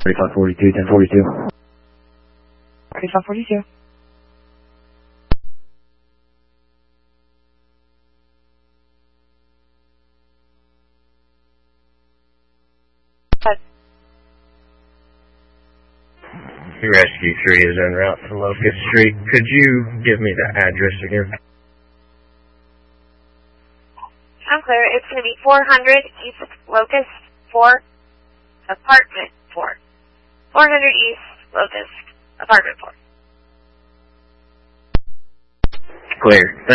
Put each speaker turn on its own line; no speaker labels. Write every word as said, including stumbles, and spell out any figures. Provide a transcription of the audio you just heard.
thirty-five forty-two, ten forty-two.
thirty-five forty-two.
Rescue three is en route to Locust Street. Could you give me the address again?
I'm clear. It's going to be four hundred East Locust four, Apartment four. four hundred East Locust, Apartment four.
Clear. Thank